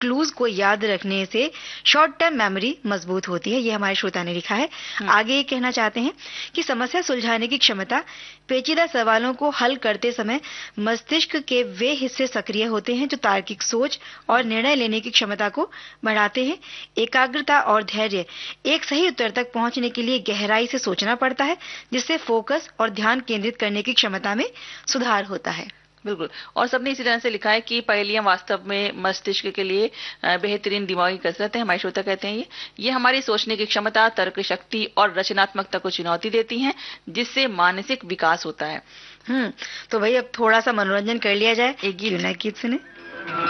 Clues को याद रखने से शॉर्ट टर्म मेमोरी मजबूत होती है। ये हमारे श्रोता ने लिखा है। आगे ये कहना चाहते हैं कि समस्या सुलझाने की क्षमता पेचीदा सवालों को हल करते समय मस्तिष्क के वे हिस्से सक्रिय होते हैं जो तार्किक सोच और निर्णय लेने की क्षमता को बढ़ाते हैं। एकाग्रता और धैर्य, एक सही उत्तर तक पहुंचने के लिए गहराई से सोचना पड़ता है, जिससे फोकस और ध्यान केंद्रित करने की क्षमता में सुधार होता है। बिल्कुल। और सबने इसी तरह से लिखा है कि पहेलियां वास्तव में मस्तिष्क के लिए बेहतरीन दिमागी कसरत है। हमारे श्रोता कहते हैं ये हमारी सोचने की क्षमता, तर्क शक्ति और रचनात्मकता को चुनौती देती हैं, जिससे मानसिक विकास होता है। तो भाई अब थोड़ा सा मनोरंजन कर लिया जाए। एक गीत सुने।